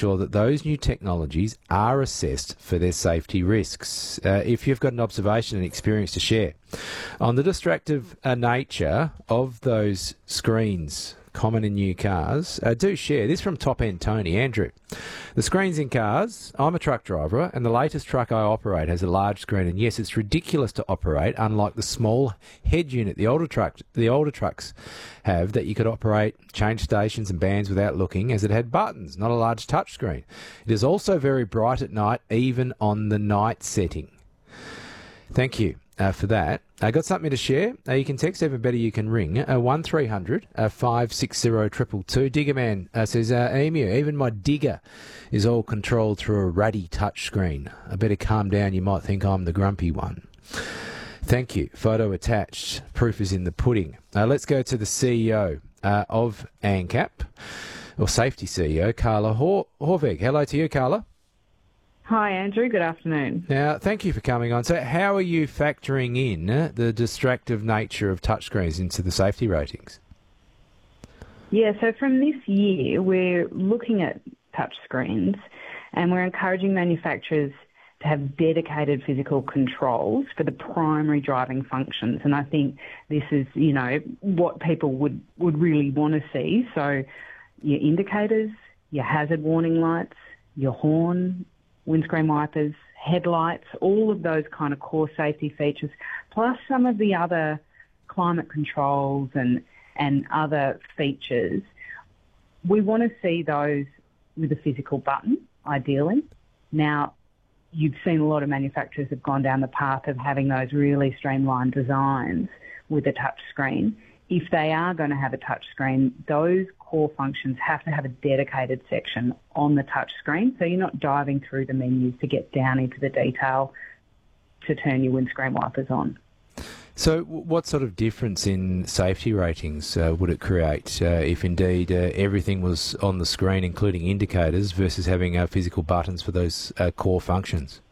sure that those new technologies are assessed for their safety risks. If you've got an observation and experience to share on the distractive nature of those screens common in new cars, do share. This from Top End Tony. Andrew, the screens in cars, I'm a truck driver and the latest truck I operate has a large screen, and yes, it's ridiculous to operate, unlike the small head unit the older trucks have that you could operate, change stations and bands without looking, as it had buttons, not a large touch screen. It is also very bright at night, even on the night setting. Thank you for that. I got something to share. You can text, even better, you can ring 1300 560 222. Digger Man says, Emu, even my digger is all controlled through a ruddy touch screen. I better calm down, you might think I'm the grumpy one. Thank you. Photo attached. Proof is in the pudding. Let's go to the CEO of ANCAP, or Safety CEO, Carla Horveg. Hello to you, Carla. Hi, Andrew. Good afternoon. Now, thank you for coming on. So how are you factoring in the distractive nature of touchscreens into the safety ratings? Yeah, so from this year, we're looking at touchscreens and we're encouraging manufacturers to have dedicated physical controls for the primary driving functions. And I think this is, what people would really want to see. So your indicators, your hazard warning lights, your horn, windscreen wipers, headlights, all of those kind of core safety features, plus some of the other climate controls and other features. We want to see those with a physical button, ideally. Now, you've seen a lot of manufacturers have gone down the path of having those really streamlined designs with a touch screen. If they are going to have a touch screen, those core functions have to have a dedicated section on the touch screen, so you're not diving through the menus to get down into the detail to turn your windscreen wipers on. So what sort of difference in safety ratings would it create if indeed everything was on the screen, including indicators, versus having physical buttons for those core functions?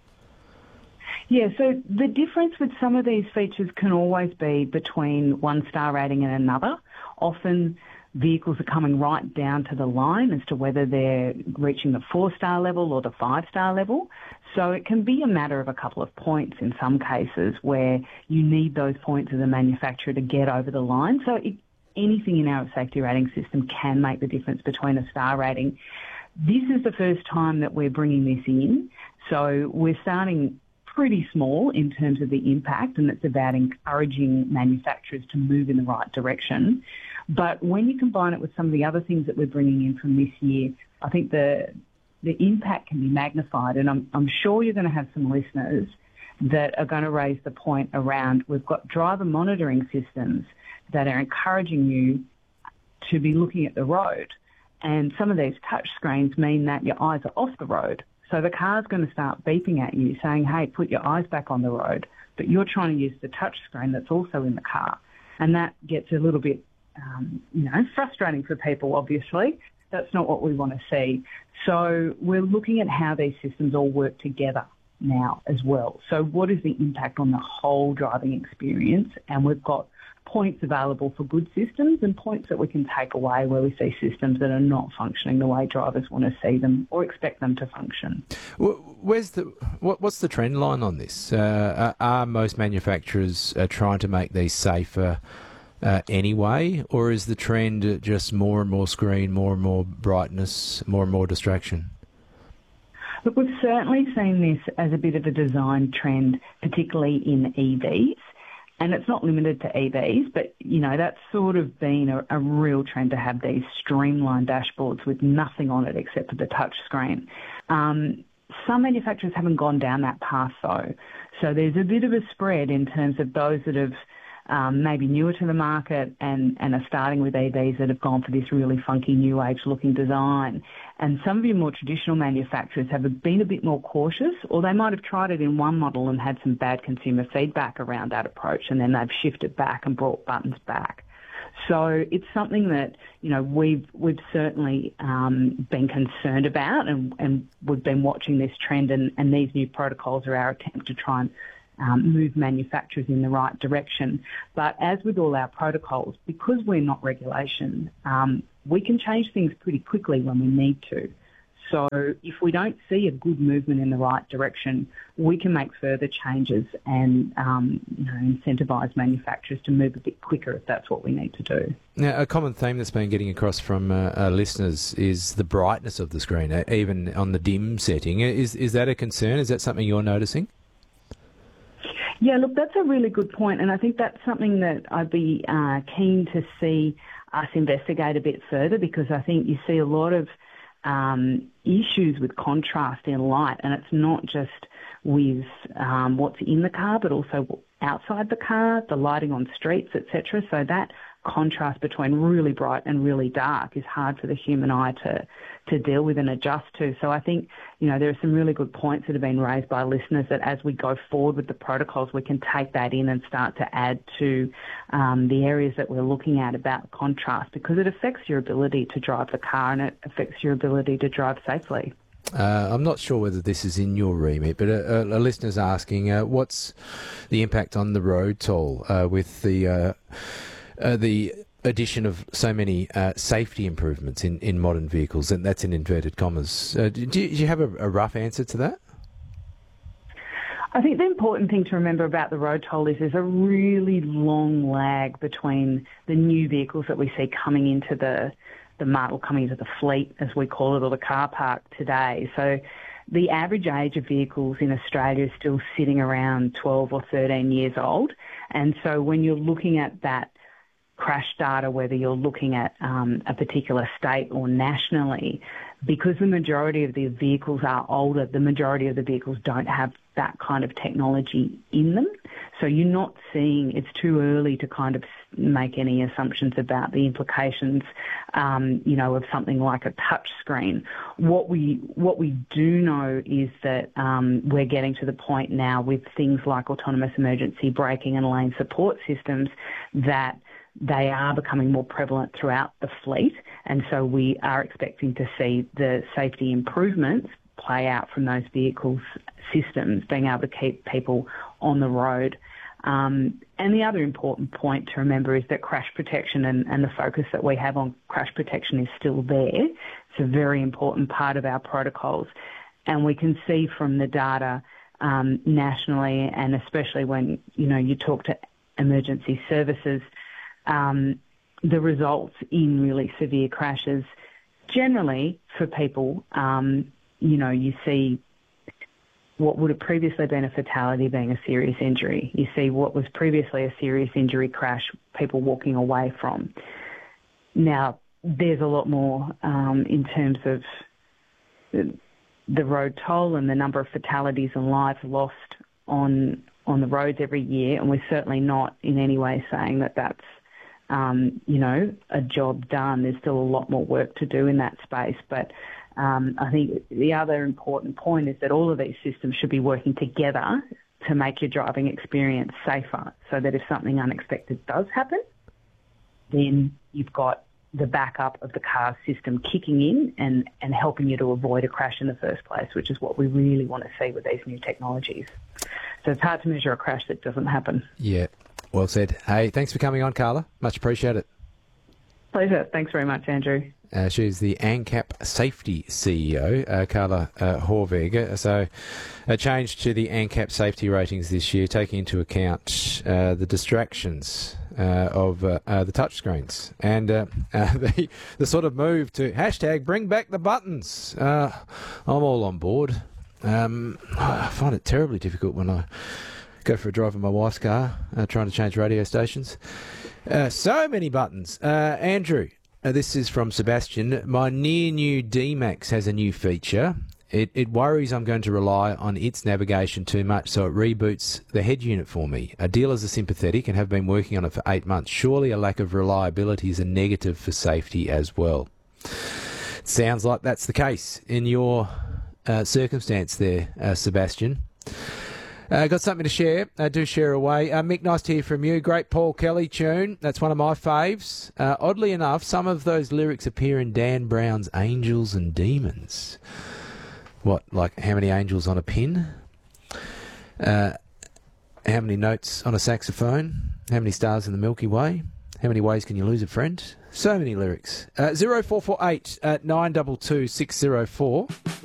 Yeah, so the difference with some of these features can always be between one star rating and another. Often vehicles are coming right down to the line as to whether they're reaching the 4-star level or the 5-star level. So it can be a matter of a couple of points in some cases where you need those points as a manufacturer to get over the line. So anything in our safety rating system can make the difference between a star rating. This is the first time that we're bringing this in. So we're starting pretty small in terms of the impact, and it's about encouraging manufacturers to move in the right direction. But when you combine it with some of the other things that we're bringing in from this year, I think the impact can be magnified. And I'm sure you're going to have some listeners that are going to raise the point around we've got driver monitoring systems that are encouraging you to be looking at the road. And some of these touch screens mean that your eyes are off the road. So the car's going to start beeping at you saying, hey, put your eyes back on the road. But you're trying to use the touch screen that's also in the car. And that gets a little bit, frustrating for people, obviously. That's not what we want to see. So we're looking at how these systems all work together now as well. So what is the impact on the whole driving experience? And we've got points available for good systems and points that we can take away where we see systems that are not functioning the way drivers want to see them or expect them to function. What's the trend line on this? Are most manufacturers trying to make these safer anyway, or is the trend just more and more screen, more and more brightness, more and more distraction? Look, we've certainly seen this as a bit of a design trend, particularly in EVs. And it's not limited to EVs, but, that's sort of been a real trend to have these streamlined dashboards with nothing on it except for the touch screen. Some manufacturers haven't gone down that path, though. So there's a bit of a spread in terms of those that have maybe newer to the market and are starting with EVs that have gone for this really funky new age looking design. And some of your more traditional manufacturers have been a bit more cautious, or they might have tried it in one model and had some bad consumer feedback around that approach, and then they've shifted back and brought buttons back. So it's something that, we've certainly been concerned about, and we've been watching this trend, and these new protocols are our attempt to try and move manufacturers in the right direction. But as with all our protocols, because we're not regulation, we can change things pretty quickly when we need to. So if we don't see a good movement in the right direction, we can make further changes and incentivise manufacturers to move a bit quicker if that's what we need to do. Now, a common theme that's been getting across from listeners is the brightness of the screen, even on the dim setting. Is that a concern? Is that something you're noticing? Yeah, look, that's a really good point, and I think that's something that I'd be keen to see us investigate a bit further, because I think you see a lot of issues with contrast in light, and it's not just with what's in the car, but also outside the car, the lighting on streets, etc. So that contrast between really bright and really dark is hard for the human eye to deal with and adjust to. So I think, there are some really good points that have been raised by listeners that as we go forward with the protocols, we can take that in and start to add to the areas that we're looking at about contrast, because it affects your ability to drive the car and it affects your ability to drive safely. I'm not sure whether this is in your remit, but a listener's asking, what's the impact on the road toll with the addition of so many safety improvements in modern vehicles, and that's in inverted commas. Do you have a rough answer to that? I think the important thing to remember about the road toll is there's a really long lag between the new vehicles that we see coming into the market, coming into the fleet, as we call it, or the car park today. So the average age of vehicles in Australia is still sitting around 12 or 13 years old. And so when you're looking at that crash data, whether you're looking at a particular state or nationally, because the majority of the vehicles are older, the majority of the vehicles don't have that kind of technology in them. So you're not seeing, it's too early to kind of make any assumptions about the implications, of something like a touch screen. What we do know is that we're getting to the point now with things like autonomous emergency braking and lane support systems that they are becoming more prevalent throughout the fleet, and so we are expecting to see the safety improvements play out from those vehicles' systems, being able to keep people on the road. And the other important point to remember is that crash protection and the focus that we have on crash protection is still there. It's a very important part of our protocols, and we can see from the data nationally, and especially when you talk to emergency services, the results in really severe crashes. Generally, for people, you see what would have previously been a fatality being a serious injury. You see what was previously a serious injury crash, people walking away from. Now, there's a lot more in terms of the road toll and the number of fatalities and lives lost on the roads every year, and we're certainly not in any way saying that that's a job done. There's still a lot more work to do in that space. But I think the other important point is that all of these systems should be working together to make your driving experience safer, so that if something unexpected does happen, then you've got the backup of the car system kicking in and helping you to avoid a crash in the first place, which is what we really want to see with these new technologies. So it's hard to measure a crash that doesn't happen. Yeah. Well said. Hey, thanks for coming on, Carla. Much appreciated. Pleasure. Thanks very much, Andrew. She's the ANCAP Safety CEO, Carla Horveg. So a change to the ANCAP safety ratings this year, taking into account the distractions of the touchscreens and the sort of move to hashtag bring back the buttons. I'm all on board. I find it terribly difficult when I go for a drive in my wife's car, trying to change radio stations. So many buttons. Andrew, this is from Sebastian. My near-new D-Max has a new feature. It worries I'm going to rely on its navigation too much, so it reboots the head unit for me. Dealers are sympathetic and have been working on it for 8 months. Surely a lack of reliability is a negative for safety as well. Sounds like that's the case in your circumstance there, Sebastian. Got something to share. Do share away. Mick, nice to hear from you. Great Paul Kelly tune. That's one of my faves. Oddly enough, some of those lyrics appear in Dan Brown's Angels and Demons. What, like how many angels on a pin? How many notes on a saxophone? How many stars in the Milky Way? How many ways can you lose a friend? So many lyrics. 0448 922 604.